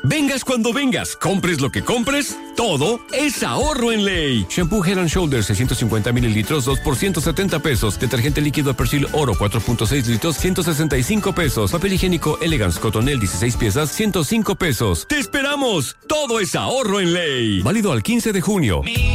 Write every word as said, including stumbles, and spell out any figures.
Vengas cuando vengas, compres lo que compres, todo es ahorro en Ley. Shampoo Head and Shoulders seiscientos cincuenta mililitros, dos por ciento setenta pesos. Detergente líquido Persil Oro cuatro punto seis litros, ciento sesenta y cinco pesos. Papel higiénico Elegance Cotonel dieciséis piezas, ciento cinco pesos. ¡Te esperamos! Todo es ahorro en Ley. Válido al quince de junio.